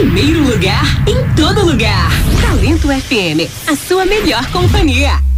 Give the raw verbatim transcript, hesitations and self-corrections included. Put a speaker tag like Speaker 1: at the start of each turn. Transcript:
Speaker 1: primeiro lugar em todo lugar. Talento F M, a sua melhor companhia.